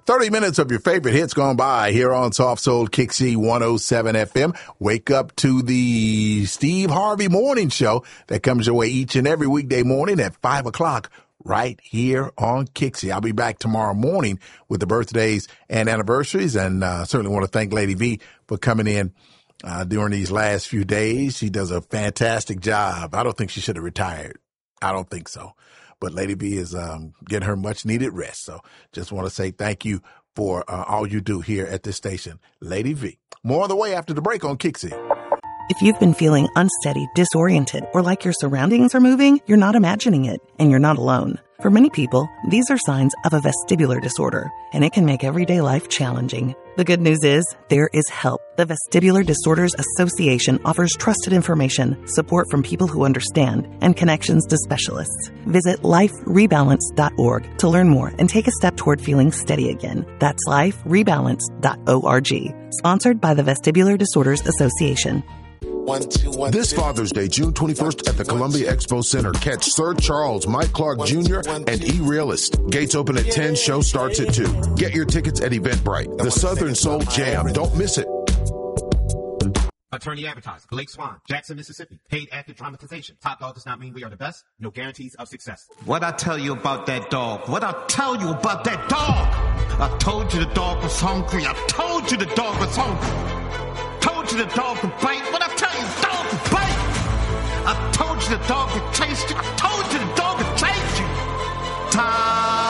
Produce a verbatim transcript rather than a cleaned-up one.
thirty minutes of your favorite hits gone by here on Soft Soul Kixie one oh seven F M. Wake up to the Steve Harvey Morning Show that comes your way each and every weekday morning at five o'clock right here on Kixie. I'll be back tomorrow morning with the birthdays and anniversaries, and uh, certainly want to thank Lady V for coming in uh, during these last few days. She does a fantastic job. I don't think she should have retired. I don't think so. But Lady V is um, getting her much-needed rest. So just want to say thank you for uh, all you do here at this station. Lady V. More on the way after the break on Kixie. If you've been feeling unsteady, disoriented, or like your surroundings are moving, you're not imagining it, and you're not alone. For many people, these are signs of a vestibular disorder, and it can make everyday life challenging. The good news is, there is help. The Vestibular Disorders Association offers trusted information, support from people who understand, and connections to specialists. Visit life rebalance dot org to learn more and take a step toward feeling steady again. That's life rebalance dot org. Sponsored by the Vestibular Disorders Association. One, two, one, this Father's Day, June twenty-first at the Columbia Expo Center. Catch Sir Charles, Mike Clark Junior, and E-Realist. Gates open at ten, show starts at two. Get your tickets at Eventbrite. The Southern Soul Jam. Don't miss it. Attorney advertiser, Blake Swan, Jackson, Mississippi. Paid active dramatization. Top dog does not mean we are the best. No guarantees of success. What I tell you about that dog? What I tell you about that dog? I told you the dog was hungry. I told you the dog was hungry. Told you the dog could bite. What I tell you, the dog could bite. I told you the dog could chase you. I told you the dog could chase you. Time.